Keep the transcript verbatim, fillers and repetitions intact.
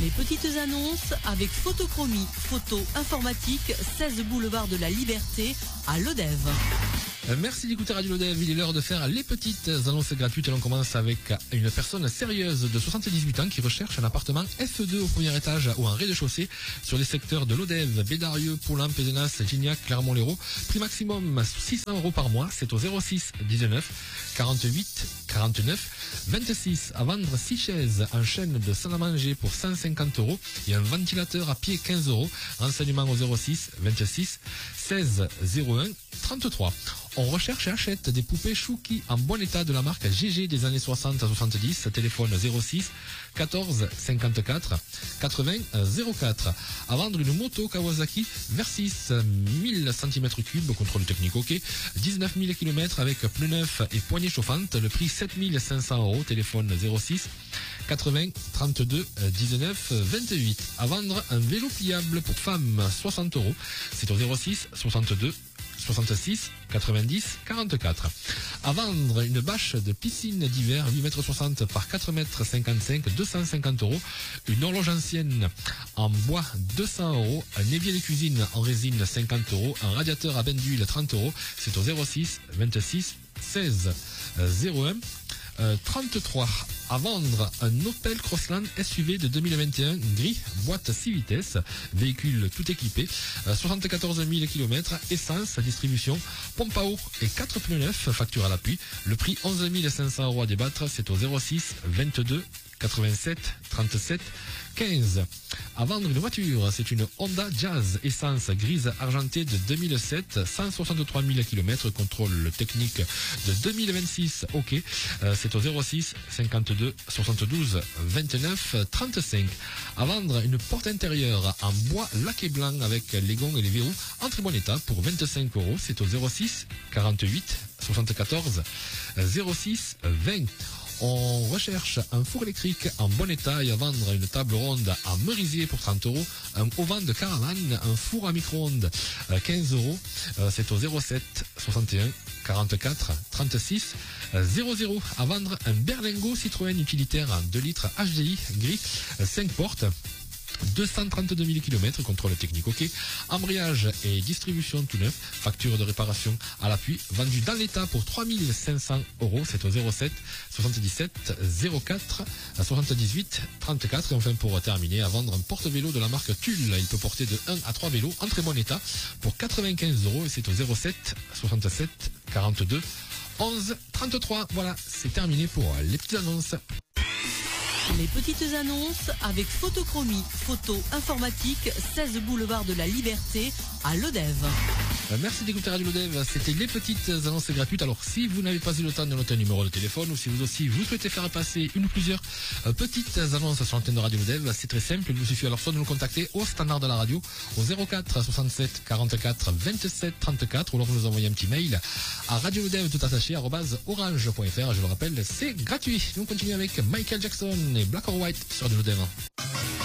Les petites annonces avec Photochromie, photo informatique, seize boulevard de la Liberté à Lodève. Merci d'écouter Radio Lodève, il est l'heure de faire les petites annonces gratuites et l'on commence avec une personne sérieuse de soixante-dix-huit ans qui recherche un appartement F deux au premier étage ou en rez-de-chaussée sur les secteurs de Lodève, Bédarieux, Poulain, Pézenas, Gignac, Clermont-Lérault. Prix maximum six cents euros par mois, c'est au zéro six dix-neuf quarante-huit quarante-neuf vingt-six. À vendre six chaises en chaîne de salle à manger pour cent cinquante euros et un ventilateur à pied quinze euros. Renseignement au zéro six vingt-six seize zéro un trente-trois. On recherche et achète des poupées Chouki en bon état de la marque G G des années soixante à soixante-dix. Téléphone zéro six quatorze cinquante-quatre quatre-vingts zéro quatre. À vendre une moto Kawasaki Versys mille centimètres cubes, contrôle technique OK, dix-neuf mille kilomètres avec pneus neufs et poignées chauffantes. Le prix sept mille cinq cents euros. Téléphone zéro six quatre-vingts trente-deux dix-neuf vingt-huit. À vendre un vélo pliable pour femmes soixante euros. C'est au zéro six soixante-deux soixante-six quatre-vingt-dix quarante-quatre. À vendre une bâche de piscine d'hiver huit mètres soixante par quatre mètres cinquante-cinq, deux cent cinquante euros. Une horloge ancienne en bois deux cents euros. Un évier de cuisine en résine cinquante euros. Un radiateur à bain d'huile trente euros. C'est au zéro six vingt-six seize zéro un trente-trois. À vendre un Opel Crossland S U V de deux mille vingt et un gris, boîte six vitesses, véhicule tout équipé, soixante-quatorze mille kilomètres, essence, distribution, pompe à eau et quatre pneus neufs, facture à l'appui. Le prix onze mille cinq cents euros à débattre, c'est au zéro six vingt-deux quatre-vingt-sept trente-sept quinze. À vendre une voiture, c'est une Honda Jazz essence grise argentée de deux mille sept, cent soixante-trois mille kilomètres, contrôle technique de deux mille vingt-six, OK. Euh, c'est au zéro six cinquante-deux soixante-douze vingt-neuf trente-cinq. À vendre une porte intérieure en bois laqué blanc avec les gonds et les verrous en très bon état pour vingt-cinq euros. C'est au zéro six quarante-huit soixante-quatorze zéro six vingt. On recherche un four électrique en bon état et à vendre une table ronde en merisier pour trente euros, un auvent de caravane, un four à micro-ondes quinze euros, c'est au zéro sept soixante et un quarante-quatre trente-six zéro zéro. À vendre un berlingot Citroën utilitaire en deux litres H D I gris, cinq portes, deux cent trente-deux mille kilomètres, contrôle technique OK, embrayage et distribution tout neuf, facture de réparation à l'appui, vendu dans l'état pour trois mille cinq cents euros, c'est au zéro sept soixante-dix-sept zéro quatre soixante-dix-huit trente-quatre. Et enfin pour terminer, à vendre un porte-vélo de la marque Tulle, il peut porter de un à trois vélos en très bon état pour quatre-vingt-quinze euros et c'est au zéro sept soixante-sept quarante-deux onze trente-trois. Voilà, c'est terminé pour les petites annonces. Les petites annonces avec Photochromie, photo informatique, seize boulevard de la Liberté à Lodève. Merci d'écouter Radio Lodève, c'était les petites annonces gratuites. Alors si vous n'avez pas eu le temps de noter un numéro de téléphone ou si vous aussi vous souhaitez faire passer une ou plusieurs euh, petites annonces sur l'antenne de Radio Lodève, c'est très simple, il vous suffit alors soit de nous contacter au standard de la radio au zéro quatre soixante-sept quarante-quatre vingt-sept trente-quatre ou alors vous nous envoyer un petit mail à radio lodève tout attaché arobase orange point fr. Je le rappelle, c'est gratuit. Nous continuons avec Michael Jackson et Black or White sur Radio Lodève.